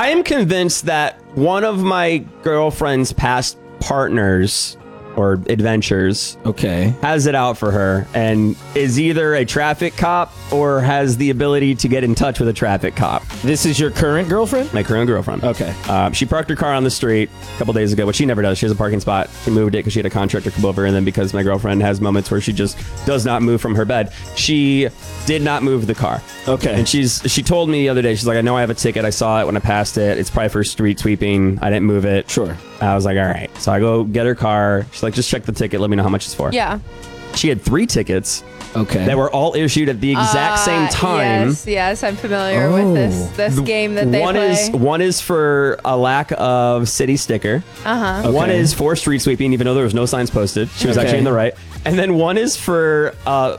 I am convinced that one of my girlfriend's past partners or adventures has it out for her and is either a traffic cop or has the ability to get in touch with a traffic cop. This is your current girlfriend? My current girlfriend. Okay. She parked her car on the street a couple days ago, which she never does. She has a parking spot. She moved it because she had a contractor come over, and then because my girlfriend has moments where she just does not move from her bed, she did not move the car. Okay. And she told me the other day, she's like, I know I have a ticket. I saw it when I passed it. It's probably for street sweeping. I didn't move it. Sure. I was like, all right. So I go get her car. She's like, just check the ticket. Let me know how much it's for. Yeah. She had 3 tickets. Okay. That were all issued at the exact same time. Yes, I'm familiar with this game that they play. One is for a lack of city sticker. Uh-huh. One is for street sweeping, even though there was no signs posted. She was actually in the right. And then one is for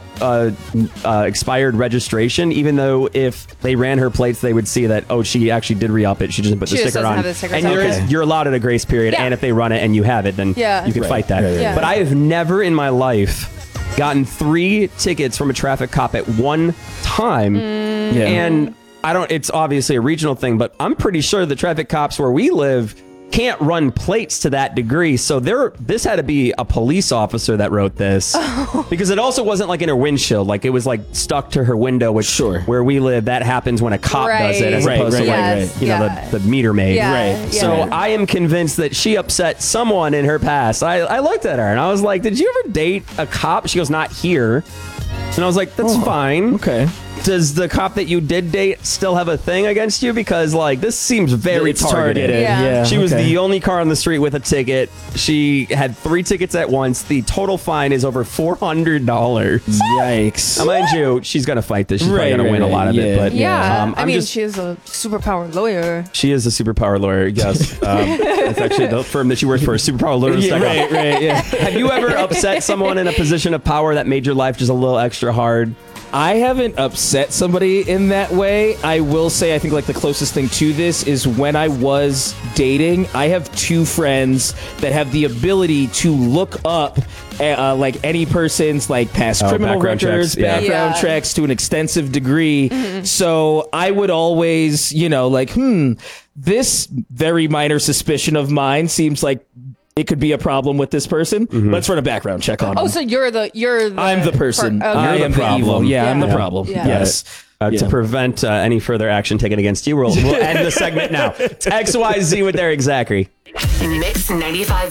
expired registration, even though if they ran her plates, they would see that, she actually did re-up it. She just didn't put the sticker on. Have the sticker and you're allowed at a grace period. Yeah. And if they run it and you have it, then you can fight that. Right. But I have never in my life gotten 3 tickets from a traffic cop at one time. And it's obviously a regional thing, but I'm pretty sure the traffic cops where we live can't run plates to that degree. So this had to be a police officer that wrote this because it also wasn't like in her windshield. Like it was like stuck to her window, which where we live, that happens when a cop does it as opposed to the meter maid. So I am convinced that she upset someone in her past. I looked at her and I was like, did you ever date a cop? She goes, not here. And I was like, that's fine. Okay. Does the cop that you did date still have a thing against you? Because this seems very targeted. Yeah. She was the only car on the street with a ticket. She had 3 tickets at once. The total fine is over $400. Yikes. Now, mind you, she's going to fight this. She's probably going to win a lot of it. But I mean, she's a superpower lawyer. She is a superpower lawyer, yes. That's actually the firm that she works for, a superpower lawyer. Have you ever upset someone in a position of power that made your life just a little extra hard? I haven't upset somebody in that way. I will say I think the closest thing to this is when I was dating, I have 2 friends that have the ability to look up any person's past criminal records, background checks to an extensive degree. Mm-hmm. So I would always, this very minor suspicion of mine seems like it could be a problem with this person. Mm-hmm. Let's run a background check on him. So you're the I'm the person. I am the evil. Yeah, I'm the problem. Yeah. Yes. To prevent any further action taken against you, we'll end the segment now. XYZ with Eric Zachary. Mix 95.7.